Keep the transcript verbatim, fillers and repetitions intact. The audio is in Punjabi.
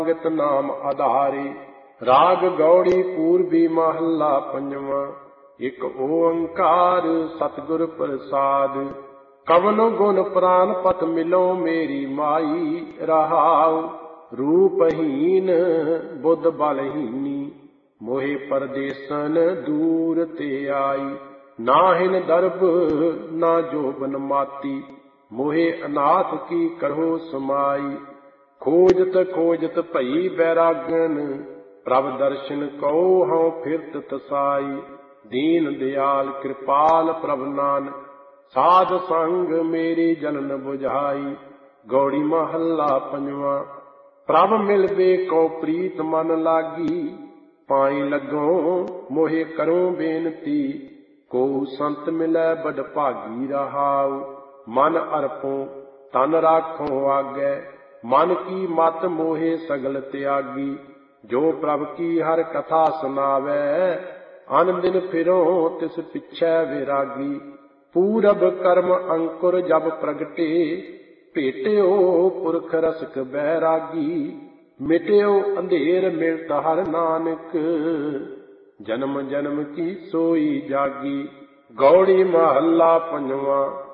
ਸੰਗਤ ਨਾਮ ਆਧਾਰੀ। ਰਾਗ ਗੌੜੀ ਪੂਰਬੀ ਮਹੱਲਾ ਪੰਜਵਾਂ। ਇੱਕ ਓੰਕਾਰ ਸਤਿਗੁਰ ਪ੍ਰਸਾਦ। ਕਵਨ ਗੁਣ ਪ੍ਰਾਨ ਪਤ ਮਿਲੋ ਮੇਰੀ ਮਾਈ। ਰਹਾਉ ਰੂਪਹੀਨ ਬੁੱਧ ਬਲਹੀਨੀ। ਮੋਹਿ ਪਰਦੇਸਨ ਦੂਰ ਤੇ ਆਈ। ਨਾਹਿਨ ਦਰਬ ਨਾ ਜੋਬਨ ਮਾਤੀ। ਮੋਹਿ ਅਨਾਥ ਕੀ ਕਰਹੁ ਸਮਾਈ। ਖੋਜਤ ਖੋਜਤ ਭਈ ਬੈਰਾਗਨ। ਪ੍ਰਭ ਦਰਸ਼ਨ ਕਉ ਹਉ ਫਿਰਤ ਤਸਾਈ। ਦੀਨ ਦਿਆਲ ਕਿਰਪਾਲ ਪ੍ਰਭ ਨਾਨਕ। ਸਾਧ ਸੰਗ ਮੇਰੀ ਜਲਨ ਬੁਝਾਈ। ਗੌੜੀ ਮਹੱਲਾ ਪੰਜਵਾਂ। ਪ੍ਰਭ ਮਿਲਵੇ ਕਉ ਪ੍ਰੀਤ ਮਨ ਲਾਗੀ। ਪਾਈ ਲੱਗੋ ਮੋਹਿ ਕਰੋ ਬੇਨਤੀ। ਕੋ ਸੰਤ ਮਿਲੈ ਬਡ ਭਾਗੀ। ਰਹਾਉ ਮਨ ਅਰਪੋ ਤਨ ਰਾਖੋ ਆਗੈ। ਮਨ ਕੀ ਮਤ ਮੋਹਿ ਸਗਲ ਤਿਆਗੀ। ਜੋ ਪ੍ਰਭ ਕੀ ਹਰ ਕਥਾ ਸੁਨਾਵੈ। ਅਨ ਦਿਨ ਫਿਰੋ ਤਿਸ ਪਿਛੈ ਵਿਰਾਗੀ। ਪੂਰਬ ਕਰਮ ਅੰਕੁਰ ਜਬ ਪ੍ਰਗਟੇ। ਭੇਟਿਓ ਪੁਰਖ ਰਸਕ ਬੈਰਾਗੀ। ਮਿਟਿਓ ਅੰਧੇਰ ਮਿਲਤ ਹਰ ਨਾਨਕ। ਜਨਮ ਜਨਮ ਕੀ ਸੋਈ ਜਾਗੀ। ਗੌੜੀ ਮਹੱਲਾ ਪੰਜਵਾਂ।